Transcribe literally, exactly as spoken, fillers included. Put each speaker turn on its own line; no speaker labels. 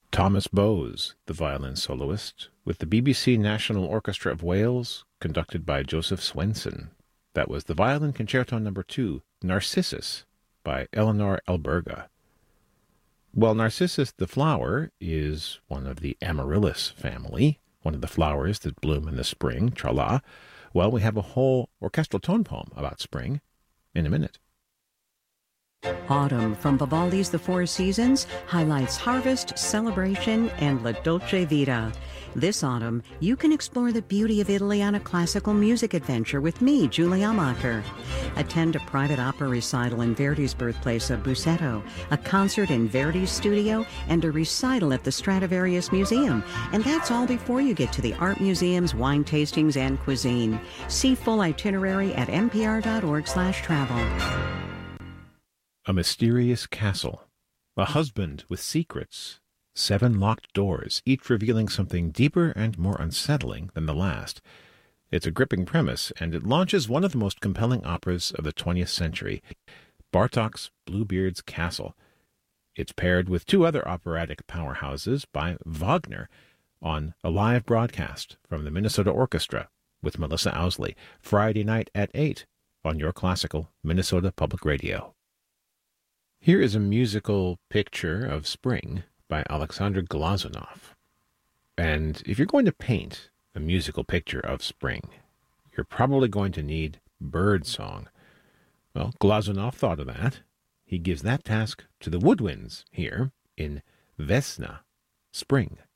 Thomas Bowes, the violin soloist, with the B B C National Orchestra of Wales, conducted by Joseph Swenson. That was the Violin Concerto Number two, Narcissus, by Eleanor Alberga. Well, Narcissus the flower is one of the amaryllis family, one of the flowers that bloom in the spring, tra-la. Well, we have a whole orchestral tone poem about spring in a minute.
Autumn from Vivaldi's The Four Seasons highlights harvest, celebration, and La Dolce Vita. This autumn, you can explore the beauty of Italy on a classical music adventure with me, Julie Amacher. Attend a private opera recital in Verdi's birthplace of Busseto, a concert in Verdi's studio, and a recital at the Stradivarius Museum. And that's all before you get to the art museums, wine tastings, and cuisine. See full itinerary at npr.org slash travel.
A mysterious castle, a husband with secrets, seven locked doors, each revealing something deeper and more unsettling than the last. It's a gripping premise, and it launches one of the most compelling operas of the twentieth century, Bartók's Bluebeard's Castle. It's paired with two other operatic powerhouses by Wagner on a live broadcast from the Minnesota Orchestra with Melissa Owsley, Friday night at eight on your classical Minnesota Public Radio. Here is a musical picture of spring by Alexander Glazunov. And if you're going to paint a musical picture of spring, you're probably going to need bird song. Well, Glazunov thought of that. He gives that task to the woodwinds here in Vesna, spring.